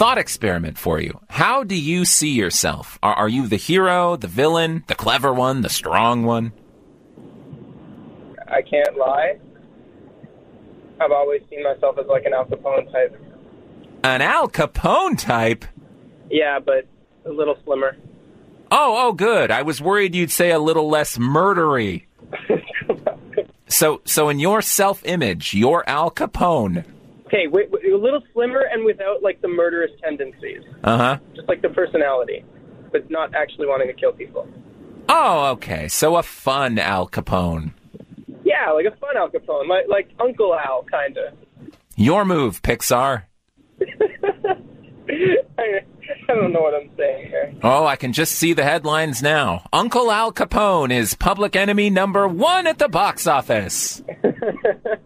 thought experiment for you. How do you see yourself? Are you the hero, the villain, the clever one, the strong one? I can't lie. I've always seen myself as like an Al Capone type. An Al Capone type? Yeah, but a little slimmer. Oh, good. I was worried you'd say a little less murdery. So in your self-image, you're Al Capone. Okay, wait, a little slimmer and without, like, the murderous tendencies. Uh-huh. Just, like, the personality, but not actually wanting to kill people. Oh, okay. So a fun Al Capone. Yeah, like a fun Al Capone, like Uncle Al, kind of. Your move, Pixar. I don't know what I'm saying here. Oh, I can just see the headlines now. Uncle Al Capone is public enemy number 1 at the box office.